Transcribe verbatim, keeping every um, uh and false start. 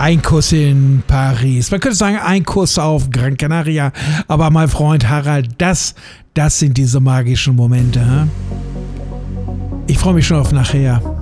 ein Kuss in Paris. Man könnte sagen, ein Kuss auf Gran Canaria. Aber mein Freund Harald, das, das sind diese magischen Momente. Hm? Ich freue mich schon auf nachher.